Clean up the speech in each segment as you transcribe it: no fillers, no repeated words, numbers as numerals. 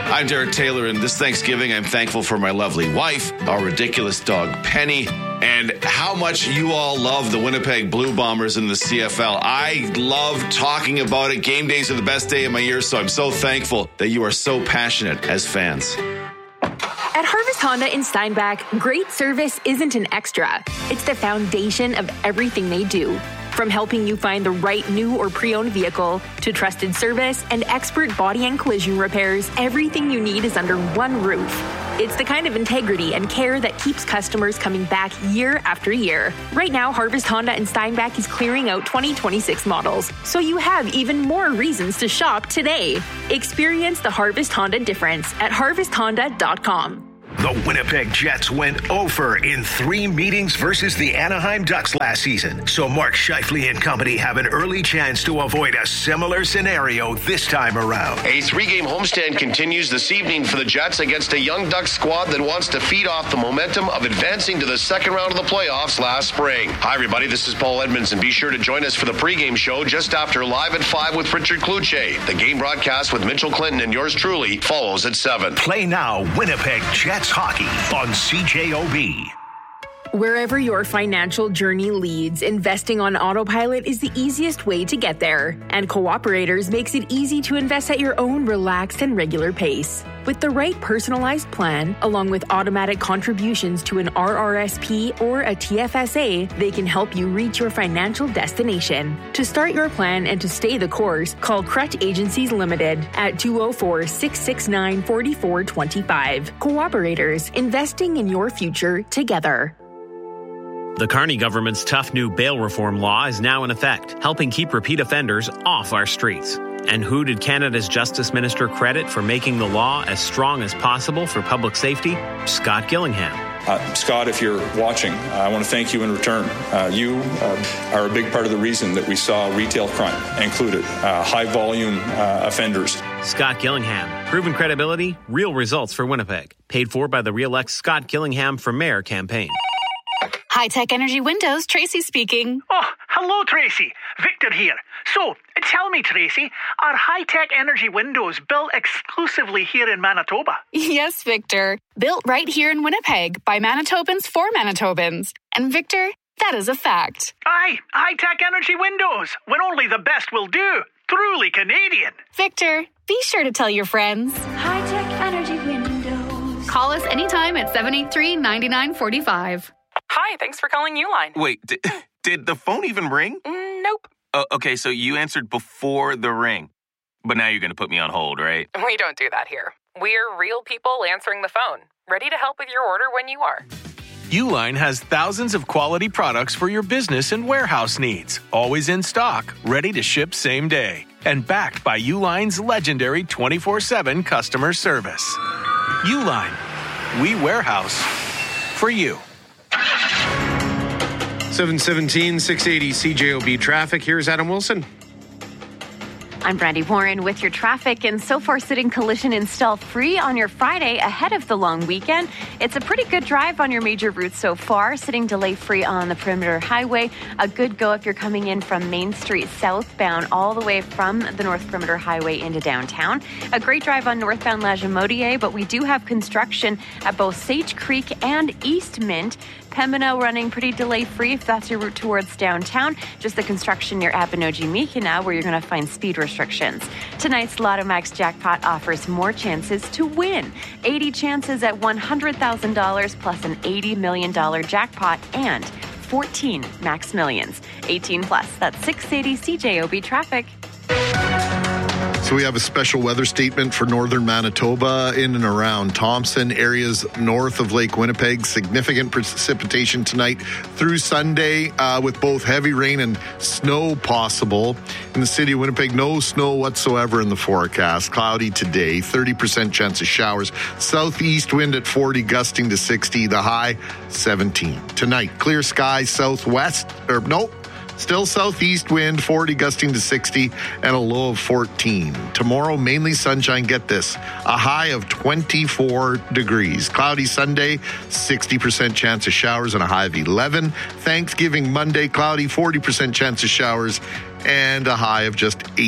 I'm Derek Taylor, and this Thanksgiving, I'm thankful for my lovely wife, our ridiculous dog, Penny, and how much you all love the Winnipeg Blue Bombers in the CFL. I love talking about it. Game days are the best day of my year, so I'm so thankful that you are so passionate as fans. At Harvest Honda in Steinbach, great service isn't an extra. It's the foundation of everything they do. From helping you find the right new or pre-owned vehicle to trusted service and expert body and collision repairs, everything you need is under one roof. It's the kind of integrity and care that keeps customers coming back year after year. Right now, Harvest Honda in Steinbach is clearing out 2026 models, so you have even more reasons to shop today. Experience the Harvest Honda difference at harvesthonda.com. The Winnipeg Jets went 0 in 3 meetings versus the Anaheim Ducks last season. So Mark Scheifele and company have an early chance to avoid a similar scenario this time around. A 3-game homestand continues this evening for the Jets against a young Ducks squad that wants to feed off the momentum of advancing to the second round of the playoffs last spring. Hi, everybody. This is Paul Edmondson. Be sure to join us for the pregame show just after Live at 5 with Richard Kluche. The game broadcast with Mitchell Clinton and yours truly follows at 7. Play now, Winnipeg Jets Hockey on CJOB. Wherever your financial journey leads, investing on autopilot is the easiest way to get there. And Cooperators makes it easy to invest at your own relaxed and regular pace. With the right personalized plan, along with automatic contributions to an RRSP or a TFSA, they can help you reach your financial destination. To start your plan and to stay the course, call Crutch Agencies Limited at 204-669-4425. Cooperators, investing in your future together. The Carney government's tough new bail reform law is now in effect, helping keep repeat offenders off our streets. And who did Canada's Justice Minister credit for making the law as strong as possible for public safety? Scott Gillingham. Scott, if you're watching, I want to thank you in return. You are a big part of the reason that we saw retail crime included, high-volume offenders. Scott Gillingham. Proven credibility, real results for Winnipeg. Paid for by the Re-elect Scott Gillingham for Mayor campaign. High-Tech Energy Windows, Tracy speaking. Oh, hello, Tracy. Victor here. So, tell me, Tracy, are High-Tech Energy Windows built exclusively here in Manitoba? Yes, Victor. Built right here in Winnipeg by Manitobans for Manitobans. And Victor, that is a fact. Aye, High-Tech Energy Windows, when only the best will do. Truly Canadian. Victor, be sure to tell your friends. High-Tech Energy Windows. Call us anytime at 783-9945. Hi, thanks for calling Uline. Wait, did the phone even ring? Nope. Okay, so you answered before the ring. But now you're going to put me on hold, right? We don't do that here. We're real people answering the phone, ready to help with your order when you are. Uline has thousands of quality products for your business and warehouse needs. Always in stock, ready to ship same day. And backed by Uline's legendary 24/7 customer service. Uline. We warehouse for you. 717, 680 CJOB traffic. Here's Adam Wilson. I'm Brandy Warren with your traffic, and so far sitting collision install free on your Friday ahead of the long weekend. It's a pretty good drive on your major routes so far, sitting delay free on the Perimeter Highway. A good go if you're coming in from Main Street southbound all the way from the North Perimeter Highway into downtown. A great drive on northbound La Jamodier, but we do have construction at both Sage Creek and East Mint. Pembina running pretty delay-free if that's your route towards downtown. Just the construction near Abinogi-Mikina where you're going to find speed restrictions. Tonight's Lotto Max jackpot offers more chances to win. 80 chances at $100,000 plus an $80 million jackpot and 14 Max Millions. 18 plus. That's 680 CJOB traffic. So we have a special weather statement for northern Manitoba in and around Thompson, areas north of Lake Winnipeg. Significant precipitation tonight through Sunday with both heavy rain and snow possible. In the city of Winnipeg, no snow whatsoever in the forecast. Cloudy today, 30% chance of showers. Southeast wind at 40, gusting to 60. The high, 17. Tonight, clear skies, still southeast wind, 40 gusting to 60, and a low of 14. Tomorrow, mainly sunshine, get this, a high of 24 degrees. Cloudy Sunday, 60% chance of showers and a high of 11. Thanksgiving Monday, cloudy, 40% chance of showers and a high of just 8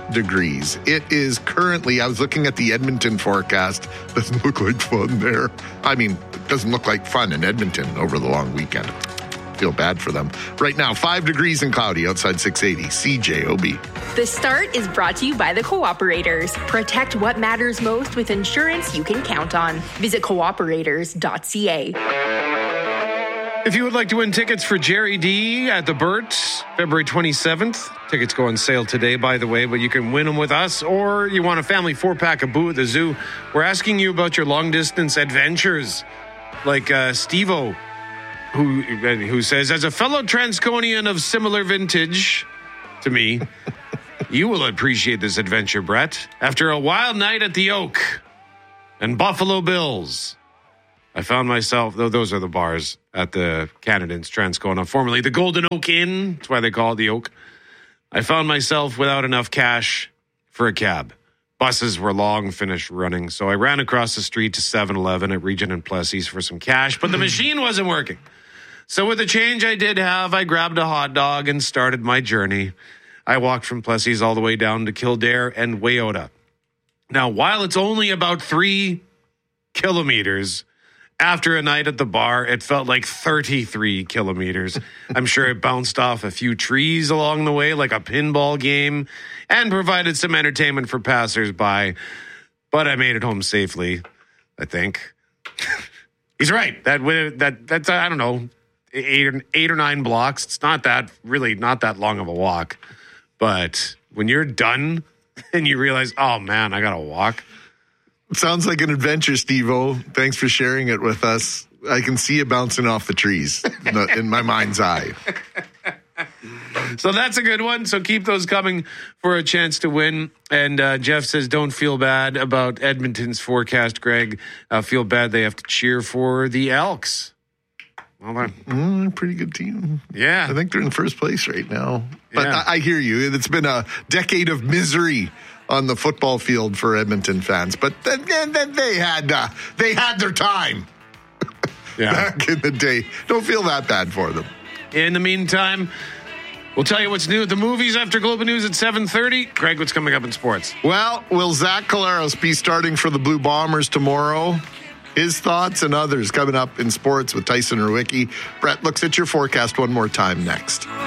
degrees. It is currently, I was looking at the Edmonton forecast. Doesn't look like fun there. I mean, it doesn't look like fun in Edmonton over the long weekend. Feel bad for them. Right now, 5 degrees and cloudy outside 680 CJOB. The Start is brought to you by the Cooperators. Protect what matters most with insurance you can count on. Visit cooperators.ca. If you would like to win tickets for Jerry D at the Burt, February 27th, tickets go on sale today, by the way, but you can win them with us, or you want a family 4-pack of Boo at the Zoo. We're asking you about your long-distance adventures, like Steve-O, who says, as a fellow Transconian of similar vintage to me, you will appreciate this adventure, Brett. After a wild night at the Oak and Buffalo Bills, I found myself, though those are the bars at the Canadians Transcona, formerly the Golden Oak Inn. That's why they call it the Oak. I found myself without enough cash for a cab. Buses were long finished running, so I ran across the street to 7-Eleven at Regent and Plessis for some cash, but the machine wasn't working. So with the change I did have, I grabbed a hot dog and started my journey. I walked from Plessis all the way down to Kildare and Wayota. Now, while it's only about 3 kilometers, after a night at the bar, it felt like 33 kilometers. I'm sure it bounced off a few trees along the way, like a pinball game, and provided some entertainment for passersby. But I made it home safely, I think. He's right. That's I don't know, 8 or 9 blocks. It's not that long of a walk. But when you're done and you realize, oh man, I got to walk. Sounds like an adventure, Steve-O. Thanks for sharing it with us. I can see it bouncing off the trees in my mind's eye. So that's a good one. So keep those coming for a chance to win. And Jeff says, don't feel bad about Edmonton's forecast, Greg. Feel bad they have to cheer for the Elks. Well, pretty good team. Yeah. I think they're in first place right now. But Yeah. I hear you. It's been a decade of misery on the football field for Edmonton fans. But then they had their time back in the day. Don't feel that bad for them. In the meantime, we'll tell you what's new at the movies after Global News at 7:30. Greg, what's coming up in sports? Well, will Zach Collaros be starting for the Blue Bombers tomorrow? His thoughts and others coming up in sports with Tyson Rewicki. Brett looks at your forecast one more time next.